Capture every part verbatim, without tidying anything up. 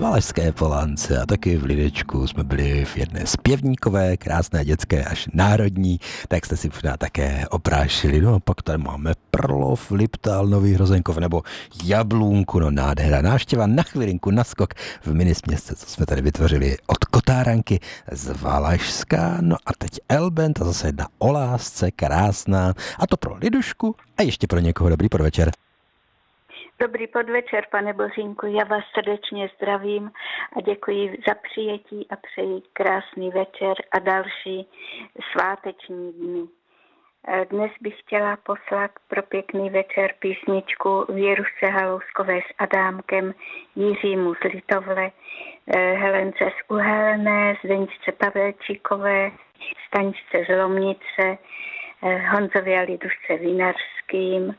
Valašské Polance a taky v Lidečku jsme byli v jedné zpěvníkové, krásné dětské až národní, tak jste si možná také oprášili. No a pak tady máme Prlov, Liptal, Nový Hrozenkov nebo Jablůnku, no nádhera. Návštěva na chvilinku, na skok v minisměstce, co jsme tady vytvořili od Kotáranky z Valašska. No a teď Elbent a zase jedna o lásce, krásná. A to pro Lidušku a ještě pro někoho dobrý podvečer. Dobrý podvečer, pane Bořínku, já vás srdečně zdravím a děkuji za přijetí a přeji krásný večer a další sváteční dny. Dnes bych chtěla poslat pro pěkný večer písničku Věrušce Halouskové s Adámkem, Jiřímu z Litovle, Helence z Uhelné, Zdeňčce Pavelčíkové, Staničce z Lomnice, Honzovi a Lidušce Vinařským.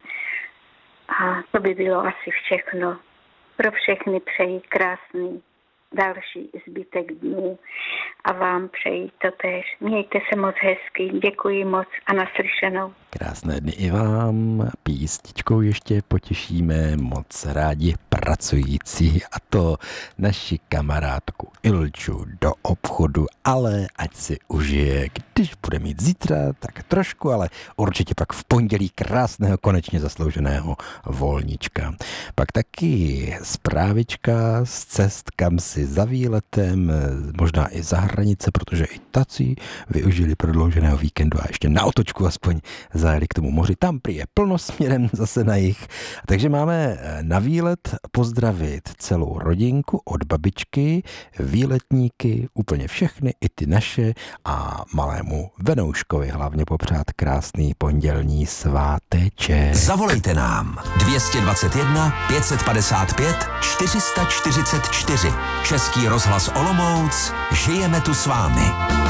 A to by bylo asi všechno. Pro všechny přeji krásný další zbytek dnů a vám přeji to též. Mějte se moc hezky, děkuji moc a naslyšenou. Krásné dny i vám. Písničkou ještě potěšíme moc rádi pracující a to naši kamarádku Ilču do obchodu, ale ať si užije, když bude mít zítra, tak trošku, ale určitě pak v pondělí krásného, konečně zaslouženého volníčka. Pak taky zprávička z cest, kam si za výletem, možná i za hranice, protože i tací využili prodlouženého víkendu a ještě na otočku aspoň zajeli k tomu moři. Tam prý je plno směrem zase na jih. Takže máme na výlet pozdravit celou rodinku od babičky, výletníky, úplně všechny, i ty naše a malému Venouškovi hlavně popřát krásný pondělní sváteček. Zavolejte nám dvě stě dvacet jedna pět set padesát pět čtyři sta čtyřicet čtyři. Český rozhlas Olomouc, žijeme tu s vámi.